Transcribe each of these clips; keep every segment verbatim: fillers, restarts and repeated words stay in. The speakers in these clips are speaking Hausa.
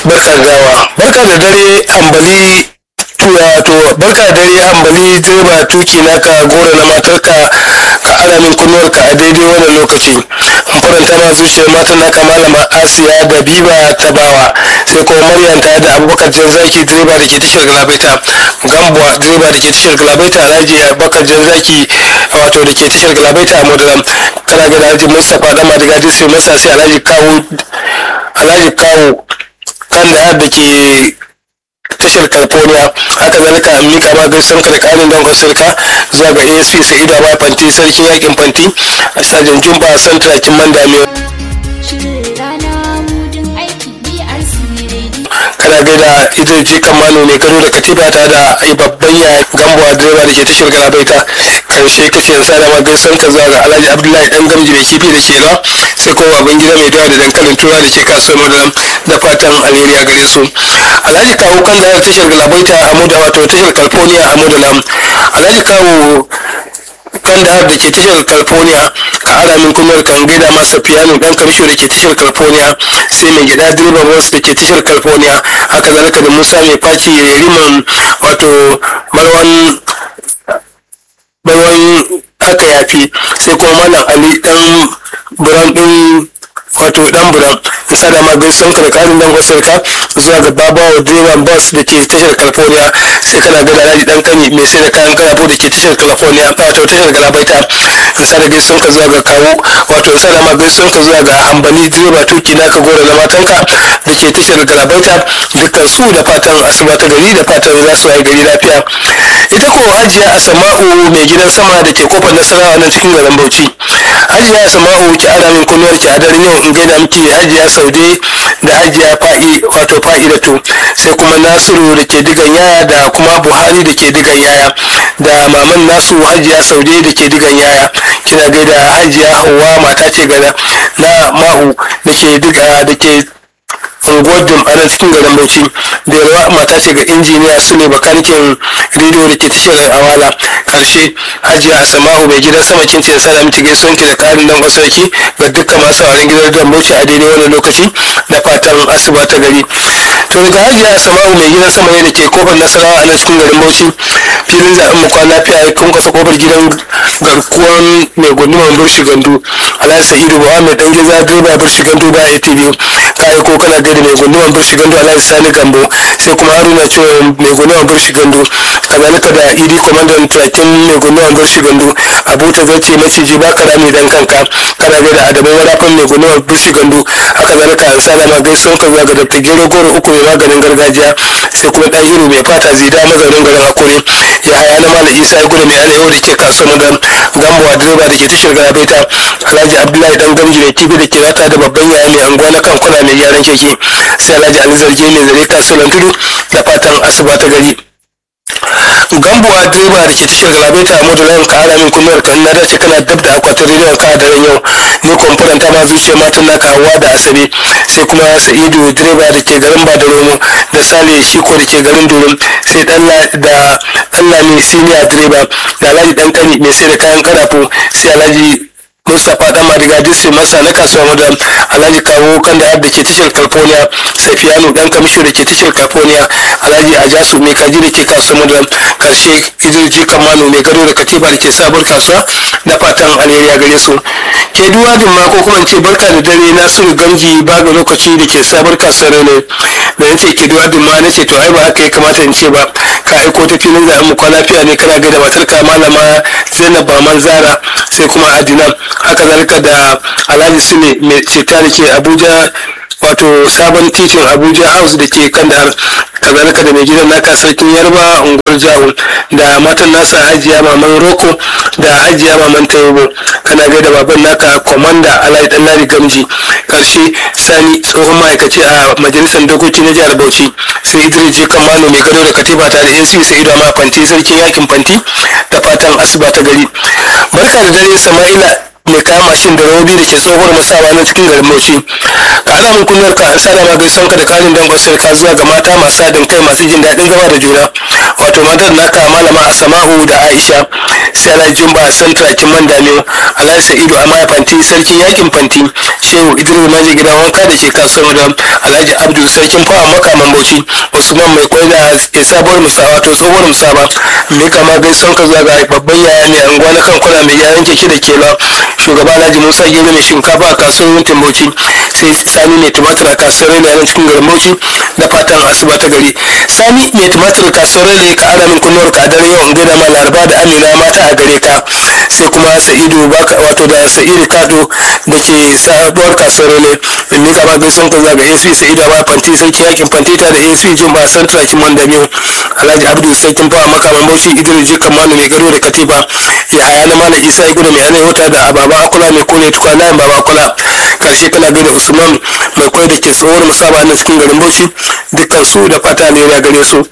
barka gawa barka da dare hambali wato barka da dare hambali direba tuki naka goro na matarka ka ara min kunnuwarka a daidai wannan lokaci an faranta ma zuciyar matan naka malama asiya da biba ta bawa sai kuma maryam ta da abubakar janzaki direba da ke tashar galabaita gambuwa direba da ke tashar galabaita alhaji abubakar janzaki wato da ke tashar galabaita a modalam kana ga alhaji mustapha dan madiga sai masa sai alhaji kawo alhaji kawo kan da da ke tashar california haka zalika an mika ma gaisan ka da karin dangon sarka zuwa ga asp sa'idu ba fanti sarkin yakin fanti a sajin jumba santra kin mandamiyo kana gaida ita ce kamano mai karo da katiba ta da ai babban ya gambuwa direba da ke tashar galabaita karshe kace da sadama gaisan ka zuwa ga alhaji abdullahi dan gamji mai kifi da ke ga sai kuma abin gida mai dawa da dankalin tura da ke kasuwar madalam da fatan alheri a gare su alhaji kawo kan da tashar galabaita a muda wato tashar california a mudalam alhaji kawo kan da da ke tashar california ka ara min kunyar kan gaida masa piano dan kamsho da ke tashar california sai mai gida direban bus da ke tashar california haka zalika da musa mai faci riman wato marwan marwan haka yafi sai kuma malam ali dan buran din wato dan buran isa da ma gaisan ka da karin dangon sarka zuwa ga babawa direban bus da ke tashar california sai kana ga alhaji dan kani mai sai da kayan karafo da ke tashar california wato tashar galabaita isa da gaisan ka zuwa ga kawo wato isa da ma gaisan ka zuwa ga hambali direba tuki naka gora na matanka da ke tashar galabaita dukkan su da fatan asuba ta gari da fatan za su yi gari lafiya ita ko hajiya asama'u mai gidan sama da ke kofar nasarawa nan cikin garin bauchi hajiya asama'u ki ara min kunnuwar ki a daren yau in gaida miki hajiya saude da hajiya fa'i wato fa'idatu sai kuma nasiru da ke digan yaya da kuma buhari da ke digan yaya da maman nasu hajiya saude da ke digan yaya kina gaida hajiya hauwa mata ce gada na mahu da ke diga da ke unguwar dumbarar cikin garin bauchi da yawa mata ce ga injiniya su ne bakanikin rediyo da ke tashar awala karshe hajiya asama'u mai gidan sama kin ce sada miki gaisuwan ki da karin dan sarki ga dukkan masu auren gidan dan bauchi a daidai wannan lokaci da fatan asuba ta gari to daga hajiya asama'u mai gidan sama ne da ke kofar nasarawa a nan cikin garin bauchi filin zaɓen mu kwana lafiya kun kasa kofar gidan garkuwan mai gundumar burshi gandu alhaji sa'idu muhammad dan giza direba burshi gandu ba atv kai ko kana gaida mai gundumar burshi gandu alhaji sani gambo sai kuma haruna cewa mai gundumar burshi gandu kazalika da idi kwamandan turakin mai gundumar burshi gandu abuta zace maciji ba ka rami dan kanka kana gaida adamu warafan mai gundumar burshi gandu haka zalika an sada ma gaisuwan ka zuwa ga dr gero goro uku mai maganin gargajiya sai kuma ɗahiru mai fata zida mazaunin garin akure ya haya na malam isa ya gudu mai arewa da ke kasuwar da gambowa direba da ke tashar garabaita alhaji abdullahi dan gamji mai kifi da ke rata da babban yaya mai anguwa na kankuna mai gyaran keke sai alhaji ali zarge mai zare kasuwar tudu da fatan asuba ta gari gambuwa direba da ke tashar galabaita a modalan ka ara min kunnuwar kan na dace kana dab da akwatin rediyon ka da yau ni kwamfuranta ma zuciya matan naka hawa da asabe sai kuma sa'idu direba da ke garin badaromo da sale shiko da ke garin durum sai da ɗanlami siniya direba da alhaji dan kani mai sai da kayan karafo sai alhaji mustapha dan madiga disse masa na kasuwa madam alhaji kawo kan da da ke tashar california safiyanu dan kamisho da ke tashar california alhaji ajasu mai kaji da ke kasuwa madam karshe idoji kamano mai gado da katiba da ke sabuwar kasuwa da fatan alheri a gare su ke duwa din ma ko kuma ce barka da dare nasiru gamji ba ga lokaci da ke sabuwar kasuwar ne da nace ke duwa din ma nace to ai ba haka ya kamata in ce ba ka aiko ta filin zaɓen mu kwana lafiya ne kana gaida matar ka malama zainab baman zara sai kuma adinan haka zalika da alhaji sule mai ceta da ke abuja wato sabon titin abuja house da ke kandahar kazalika da mai gidan naka sarkin yarba unguwar jawo da matan nasa hajiya maman roko da hajiya maman taibo kana gaida baban naka komanda alhaji danladi gamji karshe sani tsohon ma'aikaci a majalisar dokoki na jihar bauchi sai idris je kamano mai gado da katiba ta da ac sai ido ma fanti sarkin yakin fanti da fatan asuba ta gari barka da dare sama'ila mai kayan mashin da robobi da ke tsohuwar masawa na cikin garin bauchi ka ana mun kunyar ka an sada ma gaisan ka da karin dangon sarka zuwa ga mata masu sadin kai masu jin daɗin zama da juna wato matar naka malama asama'u da aisha sai alhaji jumba santra kiman damiyo alhaji sa'idu amaya fanti sarkin yakin fanti shehu idris maji gidan wanka da ke kasuwar da alhaji abdul sarkin fawa makaman bauchi usman mai kwai da sabuwar musa wato tsohuwar musa ba mai kama gaison ka zuwa ga babban yaya mai anguwa na kankuna mai yayan keke da kela shugaba alhaji musa gero mai shinkafa a kasuwar yankin bauchi sai sani mai tumatir a kasuwar rele a cikin garin bauchi da fatan asuba ta gari sani mai tumatir kasuwar rele ka ara min kunnuwar ka dare yau in gaida ma laraba da amina mata a gare ka sai kuma sa'idu baka wato da sa'idu kado da ke sabuwar kasuwar rele in mika ma gaison ka zuwa ga asp sa'idu ma fanti sarki yakin fanti ta da asp jumba santra kiman da miyo alhaji abdul sarkin fawa makaman bauchi idris jikan manu mai garo da katifa ya haya na malam isa ya gudu mai hannun wata da baba akula mai kone tukwa layin baba akula karshe kana gaida usman mai koyar da ke tsohuwar musaba na cikin garin bauchi dukkan su da fata ne ya gare su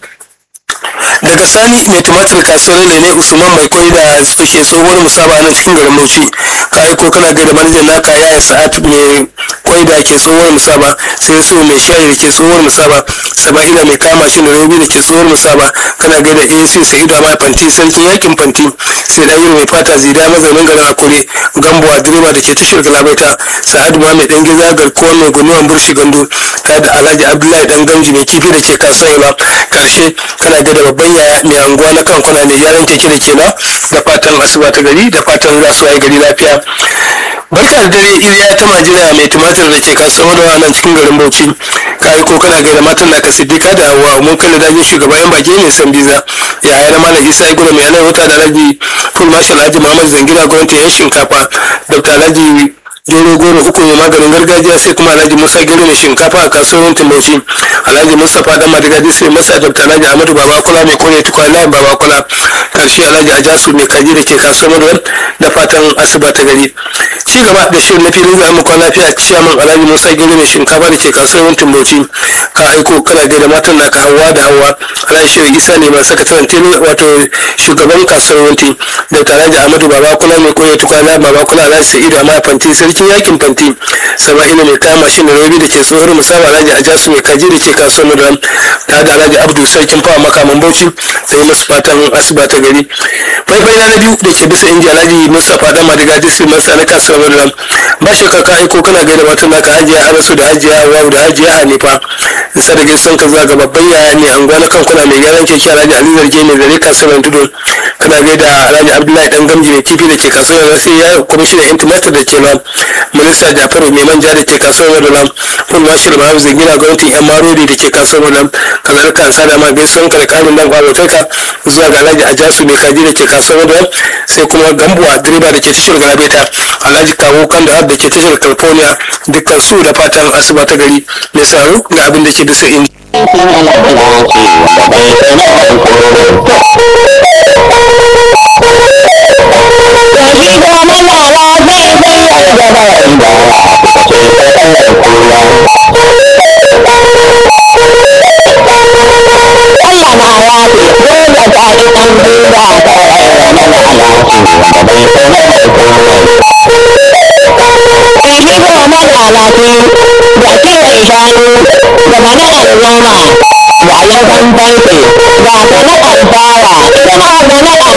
daga sani mai tumatir kasuwar ne usman mai koyi da ke tsohuwar musaba nan cikin garin bauchi ka aiko kana gaida manajan naka yayin sa'at mai koyi da ke tsohuwar musaba sai su mai shayi da ke tsohuwar musaba sama'ila mai kama shi da robi da ke tsohuwar musaba kana gaida ac sa'idu amma fanti sarkin yakin fanti sai da mai fata zida mazaunin garin akure gambuwa direba da ke tashar galabaita sa'adu ma mai dan giza garkuwar mai gunuwan burshi gandu ta da alhaji abdullahi dan gamji mai kifi da ke kasuwa karshe kana gaida babban yaya mai anguwa na kankuna mai gyaran keke da kela da fatan asuba ta gari da fatan za su waye gari lafiya barka da dare iriya ta majina mai tumatir da ke kasuwar da nan cikin garin bauchi ka yi kokana gaida matan naka siddika da hawa mun kalli dajin shugaban yan baki ne san biza ya hayar malam isa ya gudu mai yanar wata da alhaji full marshal alhaji muhammad zangira gwamnati yan shinkafa dr alhaji gero goro uku mai maganin gargajiya sai kuma alhaji musa gero mai shinkafa a kasuwar timauci alhaji mustapha dan madigaji sai masa dr alhaji ahmadu baba kula mai kone tukwa layin baba kula karshe alhaji ajasu mai kaji da ke kasuwar madawar da fatan asuba ta gari ci gaba da shirin na filin zamu kwana lafiya ciyaman alhaji musa gero mai shinkafa da ke kasuwar timauci ka aiko kana gaida matan naka hawa da hawa alhaji shirin isa ne mai sakataren tele wato shugaban kasuwar wanti dr alhaji ahmadu baba kula mai kone tukwa layin baba kula alhaji sa'idu amma fanti sarkin yakin fanti sama'ila mai kama shi da rabi da ke tsohon musaba alhaji ajasu mai kaji da ke kasuwar da ta da alhaji abdu sarkin fawa makaman bauchi sai masu fatan asuba ta gari faifai na biyu da ke bisa inji alhaji mustapha dan madiga disi masa na kasuwar da ba shi ka aiko kana gaida matan naka hajiya harasu da hajiya wawu da hajiya hanifa isa da gaisan ka zaga babban yaya ne anguwa na kankuna mai gyaran keke alhaji ali zarge mai zare kasuwar tudu kana gaida alhaji abdullahi dan gamji mai kifi da ke kasuwar da sai ya kwamishinan yan tumatir da ke nan minista jafaru mai manja da ke kasuwar wadda kun mashir mahaifin zangina gwamnatin yan marori da ke kasuwar wadda kazalika an sada ma gaisuwan karkarin nan kwamotarka zuwa ga alhaji ajasu mai kaji da ke kasuwar wadda sai kuma gambuwa direba da ke tashar galabeta alhaji kawo kan da da ke tashar california dukkan su da fatan asuba ta gari mai saro ga abin da ke bisa inji. Wayan kan farce, ga ta na kan fara, ita ma da na kan